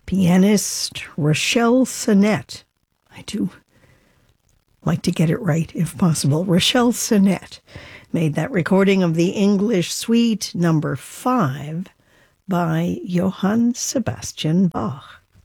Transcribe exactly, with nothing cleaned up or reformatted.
Pianist Rachelle Sonette. I do like to get it right if possible. Rachelle Sonette made that recording of the English Suite number five by Johann Sebastian Bach.